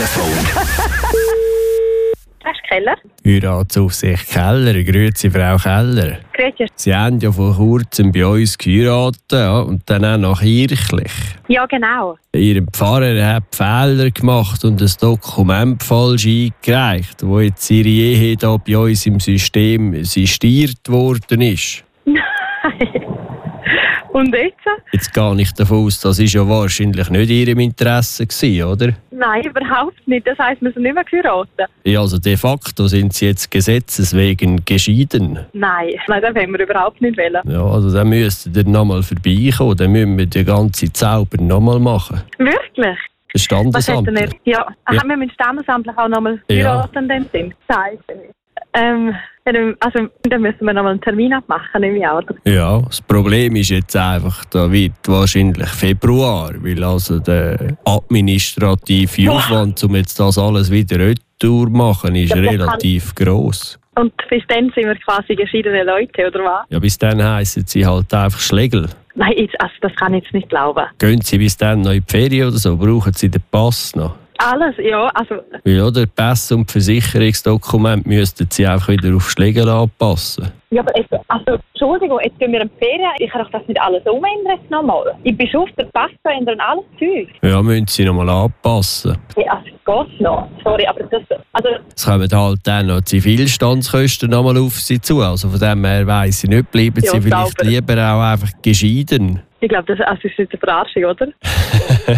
Telefon. Das ist Keller. Heiratsaufsicht Keller. Grüezi, Frau Keller. Grüezi. Sie haben ja vor kurzem bei uns geheiratet, ja, und dann auch noch kirchlich. Ja, genau. Ihr Pfarrer hat Fehler gemacht und ein Dokument falsch eingereicht, wo jetzt Ihre Ehe da bei uns im System sistiert worden ist. Und jetzt? Jetzt gehe ich davon aus, das war ja wahrscheinlich nicht in Ihrem Interesse gewesen, oder? Nein, überhaupt nicht. Das heisst, wir sind nicht mehr geheiratet. Ja, also de facto sind Sie jetzt gesetzeswegen geschieden. Nein, das wollen wir überhaupt nicht wollen. Ja, also dann müssten ihr nochmal vorbeikommen, dann müssen wir den ganzen Zauber nochmal machen. Wirklich? Das Standesamt. Ja, haben wir mit Standesamtlich auch nochmal heiraten in dem Sinn? Nein. Also, dann müssen wir nochmal einen Termin abmachen, nehme ich auch. Ja, das Problem ist jetzt einfach, da wird wahrscheinlich Februar, weil also der administrative Aufwand, um jetzt das alles wieder retour machen, ist relativ gross. Und bis dann sind wir quasi geschiedene Leute, oder was? Ja, bis dann heissen sie halt einfach Schlegel. Nein, das kann ich jetzt nicht glauben. Gehen Sie bis dann noch in die Ferien oder so? Brauchen Sie den Pass noch? Alles, ja, also... Weil, oder, Pass und Versicherungsdokument müssten Sie einfach wieder auf Schlegel anpassen. Ja, aber jetzt, also, Entschuldigung, jetzt gehen wir in die Ferien. Ich kann doch das nicht alles umändern jetzt nochmal. Ich bin schon auf der Pass, da ändern alles Zeug. Ja, müssen Sie nochmal anpassen. Ja, also, geht's noch. Sorry, aber das... Also... Es kommen halt dann noch Zivilstandskosten nochmal auf Sie zu. Also von dem her weiss ich nicht, bleiben Sie vielleicht lieber auch einfach geschieden. Ich glaube, das ist nicht eine Verarschung, oder?